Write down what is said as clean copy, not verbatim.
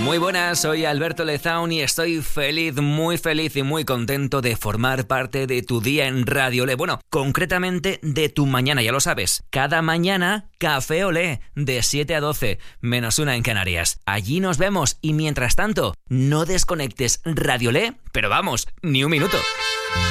Muy buenas, soy Alberto Lezaun y estoy feliz, muy feliz y muy contento de formar parte de tu día en Radio Olé. Bueno, concretamente de tu mañana, ya lo sabes. Cada mañana, Café Olé, de 7 a 12, -1 en Canarias. Allí nos vemos y mientras tanto, no desconectes Radio Olé, pero vamos, ni un minuto.